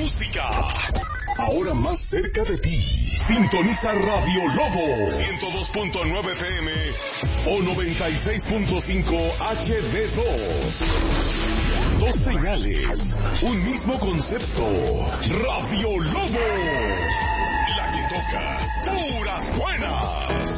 música, ahora más cerca de ti. Sintoniza Radio Lobo 102.9 FM o 96.5 HD2. Dos señales, un mismo concepto. Radio Lobo, la que toca puras buenas.